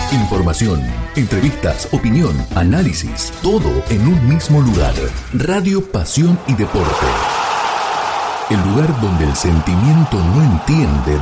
Información, entrevistas, opinión, análisis, todo en un mismo lugar. Radio Pasión y Deporte. El lugar donde el sentimiento no entiende